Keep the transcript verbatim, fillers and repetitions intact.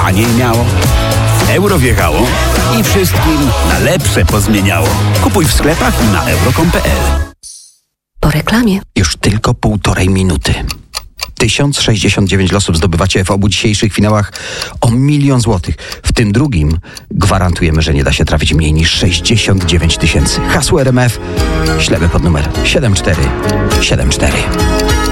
taniej miało, euro wjechało i wszystkim na lepsze pozmieniało. Kupuj w sklepach i na euro kropka com kropka pe el. Po reklamie. Już tylko półtorej minuty. tysiąc sześćdziesiąt dziewięć losów zdobywacie w obu dzisiejszych finałach o milion złotych. W tym drugim gwarantujemy, że nie da się trafić mniej niż sześćdziesiąt dziewięć tysięcy. Hasło R M F ślemy pod numer siedem cztery siedem cztery.